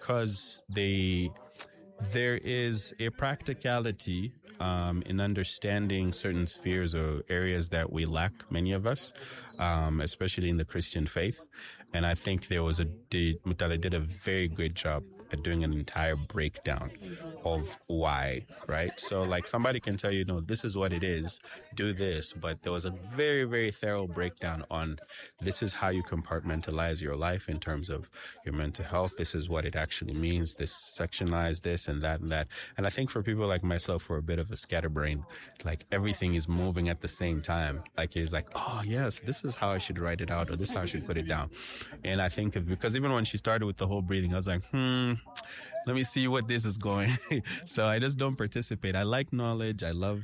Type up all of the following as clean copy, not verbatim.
because there is a practicality in understanding certain spheres or areas that we lack, many of us, especially in the Christian faith. And I think Mutale did a very good job at doing an entire breakdown of why, right? So like somebody can tell you, no, this is what it is, do this. But there was a very, very thorough breakdown on this is how you compartmentalize your life in terms of your mental health. This is what it actually means. This sectionalize this and that and that. And I think for people like myself who are a bit of a scatterbrain, like everything is moving at the same time. Like it's like, oh yes, this is how I should write it out, or this is how I should put it down. And I think because even when she started with the whole breathing, I was like, let me see what this is going. So I just don't participate. I like knowledge. I love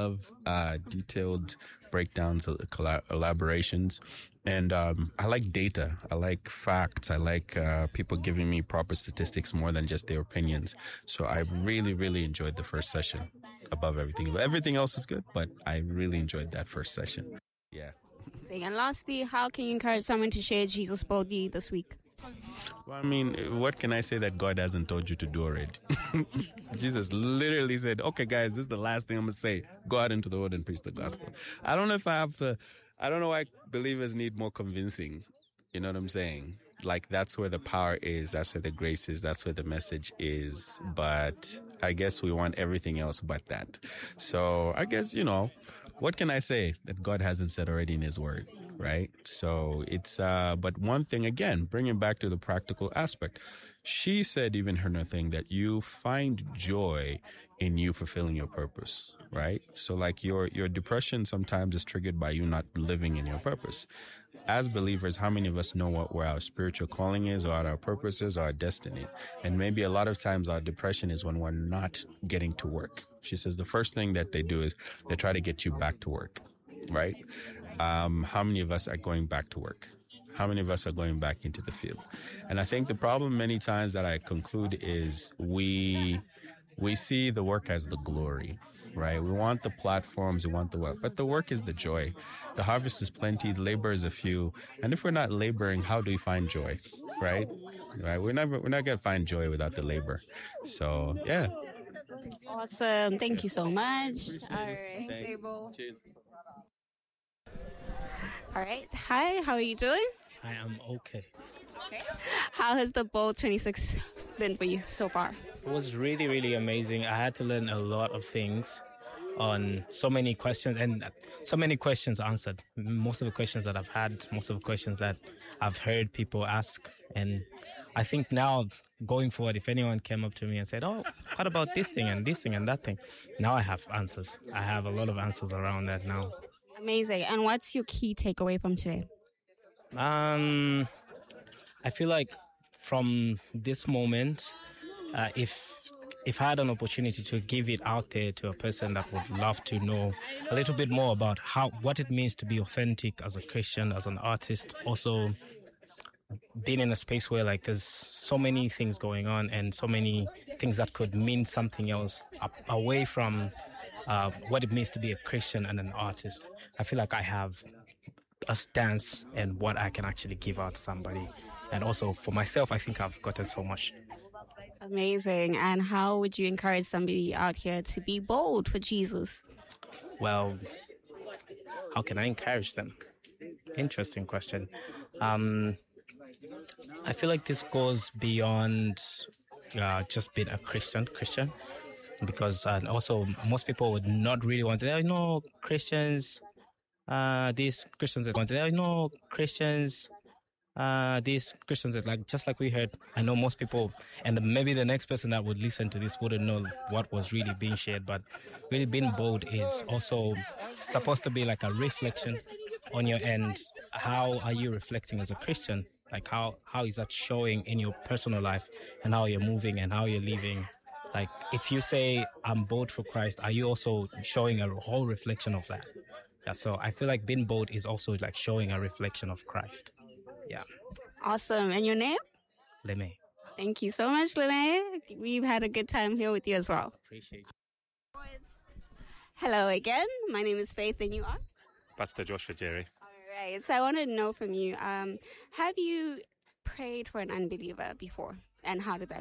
detailed breakdowns, elaborations. And I like data. I like facts. I like people giving me proper statistics more than just their opinions. So I really, really enjoyed the first session above everything. Everything else is good, but I really enjoyed that first session. Yeah. And lastly, how can you encourage someone to share Jesus boldly this week? Well, I mean, what can I say that God hasn't told you to do already? Jesus literally said, okay, guys, this is the last thing I'm going to say. Go out into the world and preach the gospel. I don't know why believers need more convincing. You know what I'm saying? Like, that's where the power is. That's where the grace is. That's where the message is. But I guess we want everything else but that. So I guess, what can I say that God hasn't said already in his word? Right? So it's, but one thing again, bringing back to the practical aspect, she said even in her thing that you find joy in you fulfilling your purpose, right? So like your depression sometimes is triggered by you not living in your purpose. As believers, how many of us know where our spiritual calling is, or our purpose is, or our destiny? And maybe a lot of times our depression is when we're not getting to work. She says the first thing that they do is they try to get you back to work, right? How many of us are going back to work? How many of us are going back into the field? And I think the problem many times that I conclude is we see the work as the glory, right? We want the platforms, we want the work, but the work is the joy. The harvest is plenty, the labor is a few. And if we're not laboring, how do we find joy, right? Right? We're not going to find joy without the labor. So, yeah. Awesome. Thank you so much. All right. Thanks, Abel. Cheers. All right. Hi, how are you doing? I am okay. How has the Bold 26 been for you so far? It was really, really amazing. I had to learn a lot of things on so many questions, and so many questions answered. Most of the questions that I've had, most of the questions that I've heard people ask. And I think now, going forward, if anyone came up to me and said, oh, what about this thing and that thing? Now I have answers. I have a lot of answers around that now. Amazing. And what's your key takeaway from today? I feel like from this moment, if I had an opportunity to give it out there to a person that would love to know a little bit more about what it means to be authentic as a Christian, as an artist, also being in a space where like there's so many things going on and so many things that could mean something else away from what it means to be a Christian and an artist. I feel like I have a stance and what I can actually give out to somebody. And also for myself, I think I've gotten so much. Amazing. And how would you encourage somebody out here to be bold for Jesus? Well, how can I encourage them? Interesting question. I feel like this goes beyond just being a Christian, because also most people would not really want to, Christians, these Christians are going to, Christians, these Christians are like, just like we heard, I know most people, and maybe the next person that would listen to this wouldn't know what was really being shared, but really being bold is also supposed to be like a reflection on your end. How are you reflecting as a Christian? Like how is that showing in your personal life and how you're moving and how you're living? Like if you say I'm bold for Christ, are you also showing a whole reflection of that? Yeah, so I feel like being bold is also like showing a reflection of Christ. Yeah. Awesome. And your name? Leme. Thank you so much, Leme. We've had a good time here with you as well. Appreciate you. Hello again. My name is Faith and you are? Pastor Joshua Jerry. All right. So I wanted to know from you, have you prayed for an unbeliever before? And how did that